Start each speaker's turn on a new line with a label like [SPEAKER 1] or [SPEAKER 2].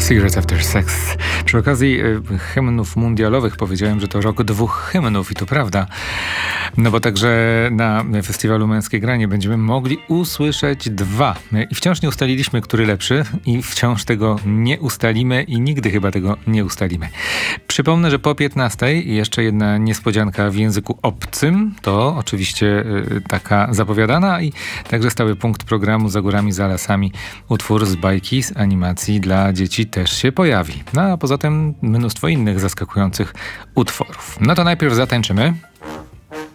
[SPEAKER 1] Cigarettes After Sex. Przy okazji hymnów mundialowych powiedziałem, że to rok 2 hymnów i to prawda. No bo także na festiwalu Męskie Granie będziemy mogli usłyszeć 2. I wciąż nie ustaliliśmy, który lepszy i wciąż tego nie ustalimy i nigdy chyba tego nie ustalimy. Przypomnę, że po 15 jeszcze jedna niespodzianka w języku obcym. To oczywiście taka zapowiadana i także stały punkt programu Za górami, za lasami. Utwór z bajki, z animacji dla dzieci też się pojawi. No a poza tym mnóstwo innych zaskakujących utworów. No to najpierw zatańczymy.